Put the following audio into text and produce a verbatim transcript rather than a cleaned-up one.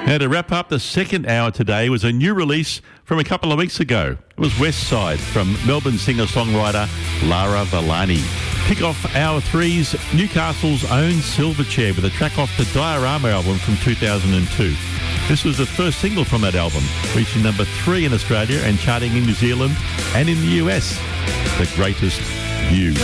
Now, to wrap up the second hour today was a new release from a couple of weeks ago. It was West Side from Melbourne singer-songwriter Lara Valani. Kick off hour three's Newcastle's own Silverchair with a track off the Diorama album from two thousand two. This was the first single from that album, reaching number three in Australia and charting in New Zealand and in the U S. The Greatest View.